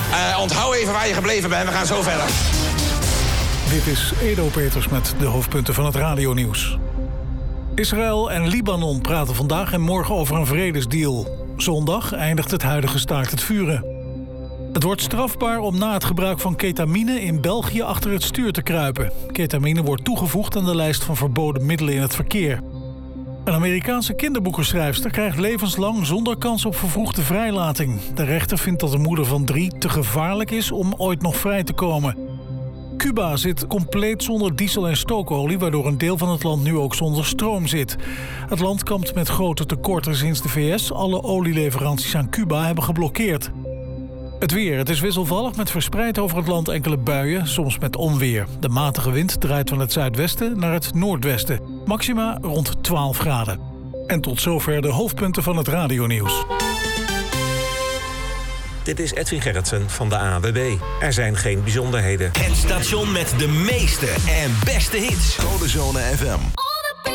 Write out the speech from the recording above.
Onthoud even waar je gebleven bent, we gaan zo verder. Dit is Edo Peters met de hoofdpunten van het radionieuws. Israël en Libanon praten vandaag en morgen over een vredesdeal. Zondag eindigt het huidige staakt het vuren. Het wordt strafbaar om na het gebruik van ketamine in België achter het stuur te kruipen. Ketamine wordt toegevoegd aan de lijst van verboden middelen in het verkeer. Een Amerikaanse kinderboekenschrijfster krijgt levenslang zonder kans op vervroegde vrijlating. De rechter vindt dat de moeder van 3 te gevaarlijk is om ooit nog vrij te komen. Cuba zit compleet zonder diesel- en stookolie, waardoor een deel van het land nu ook zonder stroom zit. Het land kampt met grote tekorten sinds de VS alle olieleveranties aan Cuba hebben geblokkeerd. Het weer. Het is wisselvallig met verspreid over het land enkele buien, soms met onweer. De matige wind draait van het zuidwesten naar het noordwesten. Maxima rond 12 graden. En tot zover de hoofdpunten van het radionieuws. Dit is Edwin Gerritsen van de ANWB. Er zijn geen bijzonderheden. Het station met de meeste en beste hits. Codezone FM.